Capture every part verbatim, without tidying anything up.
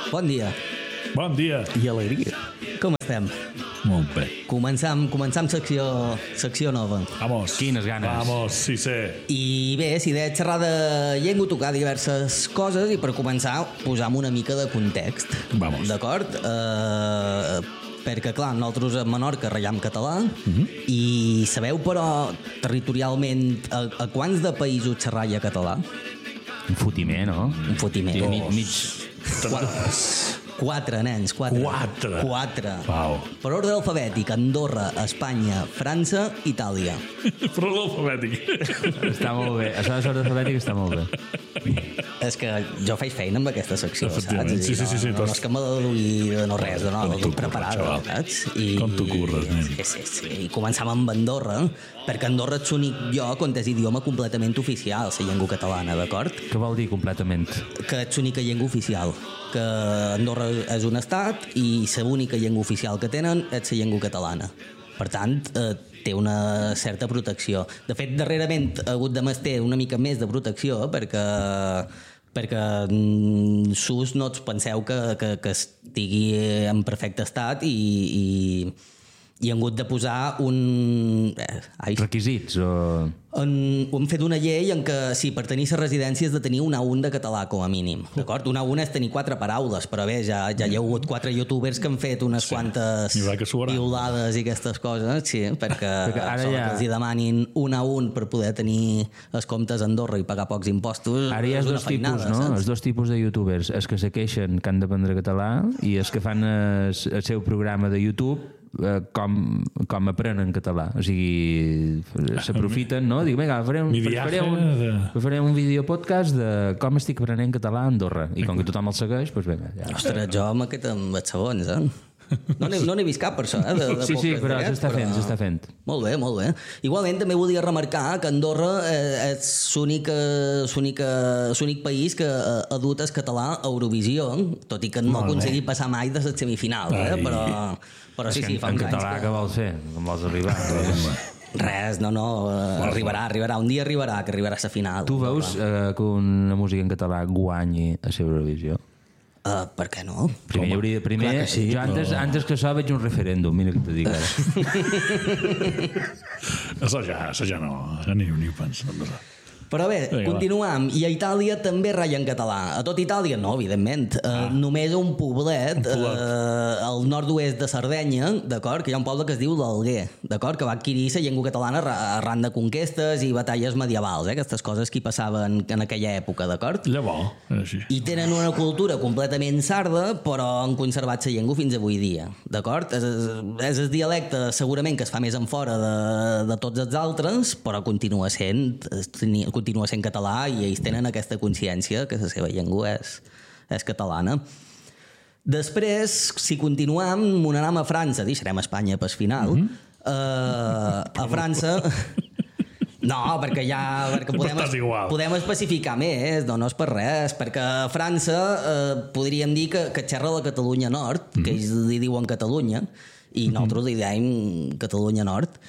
Bon dia. Bon dia. I alegria. Com estem? Molt bé. Començam, començam secció, secció nova. Vamos. Quines ganes. Vamos, sí sé. I bé, si de xerrar de llengua, tocar diverses coses i per començar posar una mica de context. Vamos. D'acord? Eh, perquè, clar, nosaltres a Menorca ratllem català uh-huh. i sabeu, però, territorialment, a, a quants de països xerraia català? Un fotimer, no? Un fotimer. Sí, mig, mig... Quatre, nens, quatre. Quatre. Quatre. Uau. Per ordre alfabètic, Andorra, Espanya, França, Itàlia. Però l'alfabètic. Està molt bé. Això de sort alfabètic està molt bé. És que jo faig feina amb aquesta secció, saps? Efectivament. Sí, sí, sí, sí, no, no, no és que m'ha de deduir de no res, de no, Com l'he tu preparada, curres, saps? I, Com tu curres, nen. Sí, sí, sí. I començàvem amb Andorra, perquè Andorra és l'únic lloc on és idioma completament oficial, la llengua catalana, d'acord? Què vol dir completament? Que és l'única llengua oficial, que Andorra és un estat i l'única llengua oficial que tenen és la llengua catalana. Per tant, eh, té una certa protecció. De fet, darrerament ha hagut de mestre una mica més de protecció perquè perquè mm, sus no us penseu que, que, que estigui en perfecte estat i, i, i han hagut de posar un... Eh, ai, Requisits o... En, hem fet una llei en què, sí, per tenir la residència has de tenir una un de català, com a mínim. D'acord? Una un és tenir quatre paraules, però bé, ja, ja hi ha hagut quatre youtubers que han fet unes Sí. quantes I va que s'ho faran. piulades i aquestes coses, sí, perquè, Perquè ara sort ja- que els hi demanin un a un per poder tenir els comptes a Andorra i pagar pocs impostos. Ara hi ha és els una dos tipus, feinada, no? saps? Els dos tipus de youtubers. Els que se queixen que han d'aprendre català i els que fan el, el seu programa de YouTube eh, com, com aprenen català. O sigui, s'aprofiten, no? Dic, vinga, faré un, Mi viaje faré un, de- faré un videopodcast de com estic aprenent català a Andorra. I com que tothom el segueix, doncs vinga. Ja. Ostres, jo amb aquest amb els segons, eh? No n'he no n'he vist cap per això, eh? De, de Sí, sí, podcast però d'aquests, s'està fent, s'està fent. Molt bé, molt bé. Igualment també volia remarcar que Andorra eh, és l'únic l'únic país que eh, ha dut el català a Eurovisió, tot i que no ha Molt bé. aconseguit passar mai de la semifinal, eh? Ai. però, però sí, És que sí, en, fa en uns català anys que vols fer? Com vols arribar? Res, no, no, eh, arribarà, arribarà, un dia arribarà, que arribarà a la final. Tu veus eh, que una música en català guanyi a la Eurovisió? Uh, per què no? Primer, hi hauria, primer Clar que sí, jo antes, però- antes que això veig un referèndum, mira que te dic ara. Això ja, això ja no, ja ni, ni ho penso. Però bé, Vinga, continuam. I a Itàlia també ratlla en català. A tot Itàlia no, evidentment. Ah. Uh, només un poblet, Un poblet. uh, al nord-oest de Sardenya, d'acord, que hi ha un poble que es diu l'Alguer, d'acord, que va adquirir la llengua catalana arra- arran de conquestes i batalles medievals, eh, aquestes coses que hi passaven en aquella època, d'acord? Llavors, és així. I tenen una cultura completament sarda, però han conservat la llengua fins avui dia, d'acord? És, és el dialecte segurament que es fa més en fora de, de tots els altres, però continua sent, continua sent català i ells tenen aquesta consciència que la seva llengua és, és catalana. Després, si continuem, m'anam a França, deixarem Espanya pel final. Mm-hmm. uh, a França... No, perquè ja perquè Sempre podem, estàs igual. podem especificar més, no, no és per res, perquè a França eh, podríem dir que, que xerra la Catalunya Nord, mm-hmm. que ells li diuen Catalunya, i nosaltres li dèiem Catalunya Nord,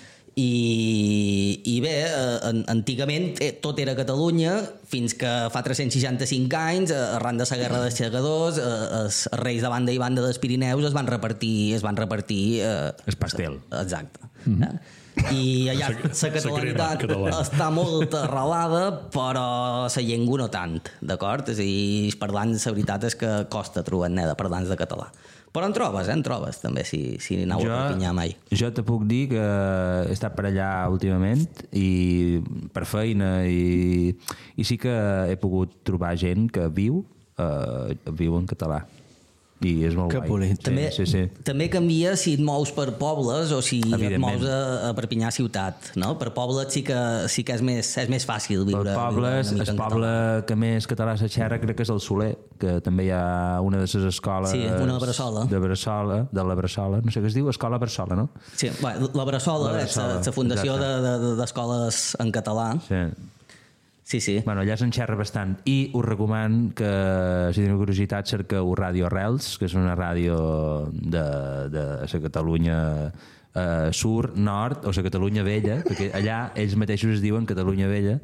i, i bé, eh, antigament eh, tot era Catalunya, fins que fa tres-cents seixanta-cinc anys, eh, arran de la Guerra dels Segadors, eh, els reis de banda i banda dels Pirineus es van repartir... Es van repartir eh, El pastel. Exacte. Mm-hmm. eh? I allà la catalanitat catalana. està molt arrelada, però la llengua no tant, d'acord? És a dir, els parlants, la veritat és que costa trobar-ne de parlants de català. Però en trobes, eh? En trobes, també, si, si aneu a Perpinyà mai. Jo te puc dir que he estat per allà últimament i per feina i, i sí que he pogut trobar gent que viu, eh, viu en català. I és molt Que guai. polit. També, Sí, sí, sí. també canvia si et mous per pobles o si et Evidentment. mous a, a Perpinyà ciutat, no? Per pobles sí que, sí que és, més, és més fàcil viure, El viure poble, una el mica en poble català. que més català se xerra crec que és el Soler, que també hi ha una de les escoles... Sí, una de Bressola. De Bressola, de la Bressola, no sé què es diu, Escola Bressola, no? Sí, bueno, la Bressola, La és la, Bressola, la fundació de- exacte. de- d'escoles en català. Sí. Sí, sí. Bueno, allà se'n xerra bastant i us recoman que, si teniu curiositat, cerqueu Ràdio Arrels, que és una ràdio de, de la Catalunya eh, Sur, Nord, o la Catalunya Vella, perquè allà ells mateixos es diuen Catalunya Vella,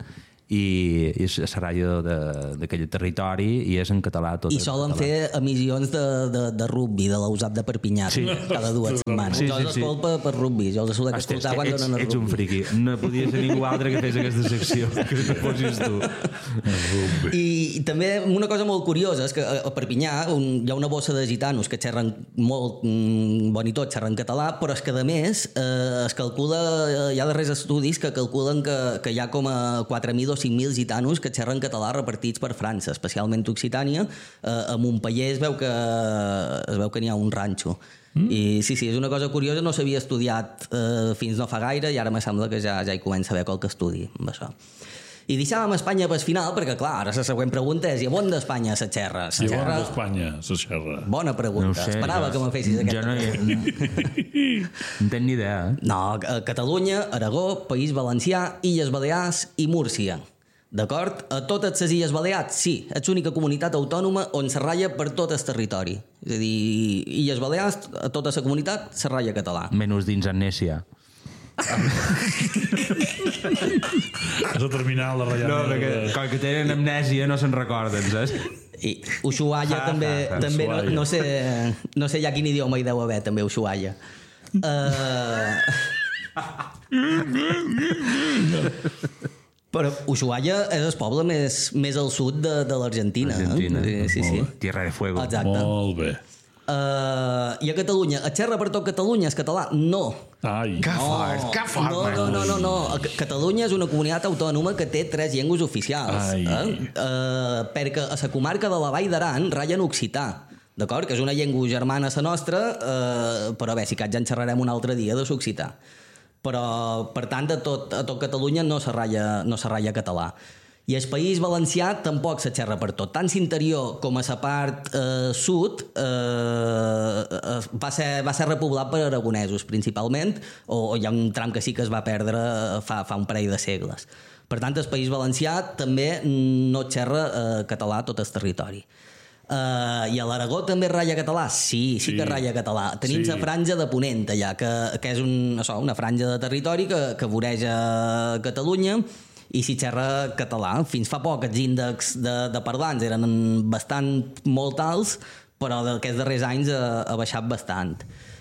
i, i és la ràdio d'aquell territori i és en català tot. I solen fer emissions de, de, de rugby, de l'U S A P de Perpinyà, sí. cada dues setmanes. Sí, jo sí, els sí. escolto per, per rugby, jo els solec Hòstia, escoltar quan ets, donen a ets un rugby. friqui. No podia ser ningú altre que fes aquesta secció, que no fossis tu. I, I també una cosa molt curiosa és que a Perpinyà un, hi ha una bossa de gitanos que xerren molt mm, bon i tot, xerren català, però és que a més eh, es calcula, hi ha darrers estudis que calculen que, que hi ha com a quatre mil o cinc mil gitanos que xerren català repartits per França, especialment Occitània. Eh, a Montpeller es veu que es veu que n'hi ha un ranxo. Mm. I sí, sí, és una cosa curiosa, no s'havia estudiat eh, fins no fa gaire i ara me sembla que ja, ja hi comença a haver qualque estudi amb això. I deixàvem Espanya pel final perquè, clar, ara la següent pregunta és i on d'Espanya se xerra? I on d'Espanya se xerra? Bona pregunta. No sé, Esperava jo, que me fessis aquesta jo no, pregunta. No tenc ni idea. Eh? No, Catalunya, Aragó, País Valencià, Illes Balears i Múrcia. D'acord? A totes les Illes Balears, sí, és l'única comunitat autònoma on se ratlla per tot el territori. És a dir, Illes Balears, a tota la comunitat se ratlla català. Menys dins Amnèsia. Has de terminar la ratllada. No, perquè com que tenen amnèsia no se'n recorden, saps? I Ushuaia Ah, també, ah, ah, també no, Ushuaia. no, sé, no sé ja quin idioma hi deu haver, també Ushuaia. Uh... Però Ushuaia és el poble més, més al sud de, de l'Argentina. Argentina. Eh? Sí, sí, sí. Tierra de Fuego. Exacte. Molt bé. Uh, I a Catalunya, a xerra per tot Catalunya és català? No. Ai. Que fort, que fort, no, no, no, no, no. A C- Catalunya és una comunitat autònoma que té tres llengües oficials. Ai. Eh? Uh, perquè a la comarca de la Vall d'Aran ratllen occità, d'acord? Que és una llengua germana a la nostra, uh, però bé, si cas ja en xerrarem un altre dia de l'occità. Però, per tant, a tot, a tot Catalunya no se ratlla, no se ratlla català. I el País Valencià tampoc se xerra per tot. Tant l'interior com a la part eh, sud eh, eh, va, ser, va ser repoblat per aragonesos, principalment, o, o hi ha un tram que sí que es va perdre fa, fa un parell de segles. Per tant, el País Valencià també no xerra eh, català a tot el territori. Uh, I a l'Aragó també ratlla català? Sí, sí, sí que ratlla català. Tenim sí. la franja de Ponent allà, que, que és un, això, una franja de territori que, que voreja Catalunya i s'hi xerra català. Fins fa poc els índexs de, de parlants eren bastant molt alts, però d'aquests darrers anys ha, ha baixat bastant.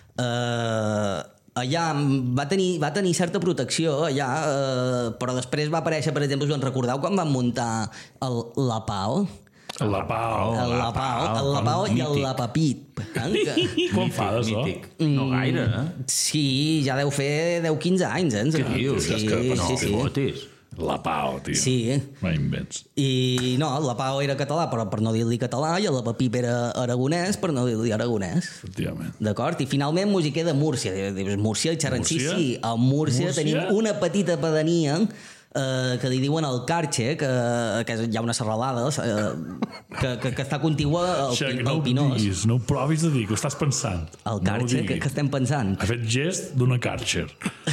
Uh, allà va tenir, va tenir certa protecció allà, uh, però després va aparèixer, per exemple, us en recordeu quan van muntar el, la Pau? La Pau. El La Pau, el La Pau i el La Papit. Eh? Com fa això? Mític. No gaire, eh? Sí, ja deu fer deu quinze anys, eh? Què dius? Sí, És que no, sí, sí. Fotis. La Pau, tio. Sí. No invents. I no, el La Pau era català, però per no dir-li català, i el La Papit era aragonès, per no dir-li aragonès. Efectivament. D'acord? I finalment mos hi queda Múrcia. Dius, Múrcia, i xerren, sí, Múrcia? sí. A Múrcia, Múrcia? tenim una petita pedania eh, que li diuen el Carxe, que, que hi ha una serralada eh, que, que, que està contigua al, Xec, al no ho Pinós. diguis, no ho provis de dir, que ho estàs pensant. El No ho Carxe, que, diguis. que estem pensant. Ha fet gest d'una Karcher.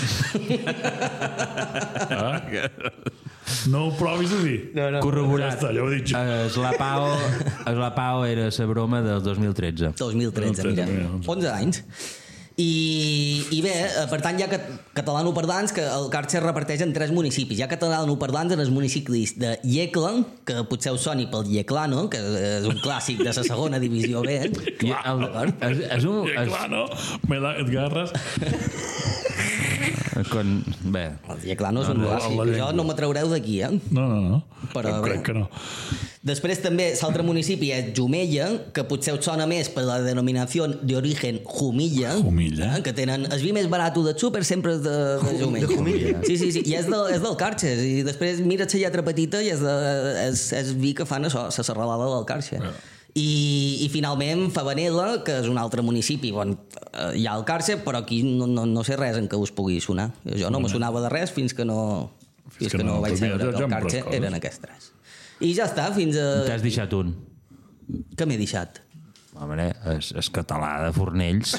ah? No ho provis de dir. No, no. Corroborat. Ja està, ja ho he dit jo. Es la Pau, es la Pau era la broma del dos mil tretze. dos mil tretze, mira. onze anys. I, i bé, eh, per tant hi ha cat catalanoparlants que el Carxe reparteix en tres municipis. Hi ha catalanoparlants en els municipis de Iecla, que potser us soni pel Ieclano, que és un clàssic de la segona divisió B. I el, és, és un... I És, clar, no? Me la garres. con, bé, El Ieclano és un No, no, clàssic. la llengua. Això no m'atraureu d'aquí, eh? No, no, no. Però jo bé. crec que no. Després també l'altre municipi és Jumella, que potser us sona més per la denominació d'origen Jumilla, Jumilla. eh, que tenen el vi més barat del súper sempre és de, de Jumella. de Jumilla. Sí, sí, sí, i és, del, és del Carxes, i després mira't la lletra petita i és, de, és, és vi que fan això, la serralada del Carxe. Ja. I, I finalment Favanella, que és un altre municipi on eh, hi ha el Carxe, però aquí no, no, no sé res en què us pugui sonar. Jo no me sonava de res fins que no, fins Fins que que no no, vaig però mira, saber ja- que ja el em Carxe recordes. eren aquests tres. I ja està, fins a... t'has deixat un. Què m'he deixat? Home, és, és català de Fornells.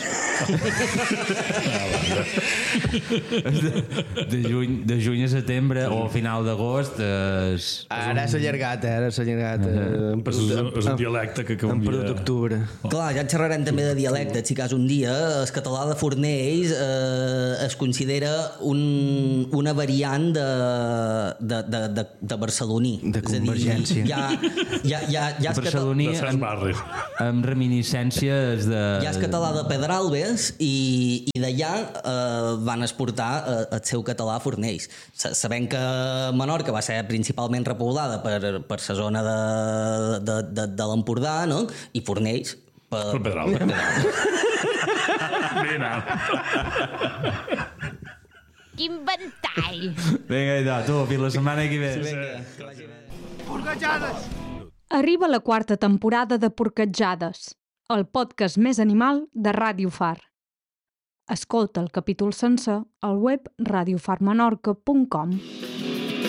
de, de, juny, de juny a setembre o a final d'agost és... Ara s'ha allargat, eh? Ara s'ha allargat. Uh-huh. És, un, és un dialecte que canvia. En per d'octubre. Oh. Clar, ja en xerrarem també de dialectes, si cas un dia. El català de Fornells eh, es considera un, una variant de, de, de, de, de barceloní. De convergència. És a dir, hi ha, hi ha, hi ha, hi ha barceloní amb, amb reminiscències de... Hi ha el català de Pedralbes i, i d'allà eh, van exportar eh, el seu català a Fornells. Sabem que Menorca va ser principalment repoblada per, per la zona de, de, de, de l'Empordà, no? I Fornells per, per Pedralbes. Ben Quin ventall! Vinga, idò, tu, fins la setmana que ve. Sí, sí. Porquetjades! Arriba la quarta temporada de Porquetjades, el podcast més animal de Ràdio Far. Escolta el capítol sencer al web radio far menorca punt com.